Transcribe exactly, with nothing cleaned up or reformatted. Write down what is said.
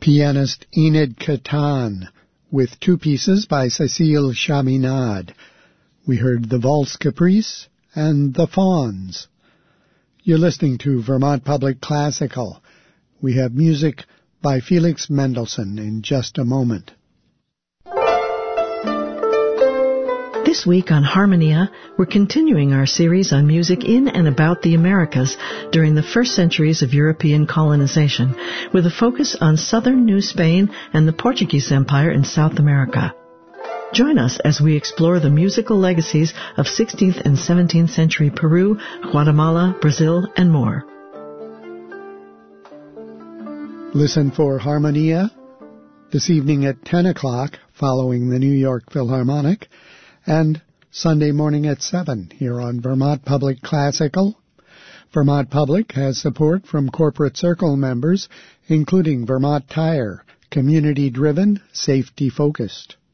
pianist Enid Catan, with two pieces by Cécile Chaminade. We heard the Valse Caprice and the Fawns. You're listening to Vermont Public Classical. We have music by Felix Mendelssohn in just a moment. This week on Harmonia, we're continuing our series on music in and about the Americas during the first centuries of European colonization, with a focus on southern New Spain and the Portuguese Empire in South America. Join us as we explore the musical legacies of sixteenth and seventeenth century Peru, Guatemala, Brazil, and more. Listen for Harmonia this evening at ten o'clock following the New York Philharmonic, and Sunday morning at seven here on Vermont Public Classical. Vermont Public has support from Corporate Circle members, including Vermont Tire, community-driven, safety-focused.